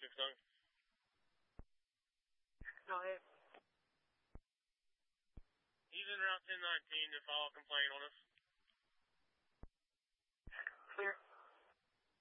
6-0. Go ahead. He's in Route 1019 to file a complaint on us.